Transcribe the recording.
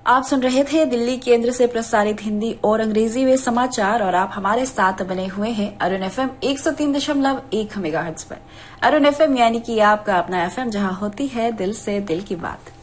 आप सुन रहे थे दिल्ली केंद्र से प्रसारित हिंदी और अंग्रेजी में समाचार और आप हमारे साथ बने हुए हैं अरुण एफएम 103.1 मेगाहर्ट्ज पर। अरुण एफएम यानी कि आपका अपना एफएम, जहां होती है दिल से दिल की बात।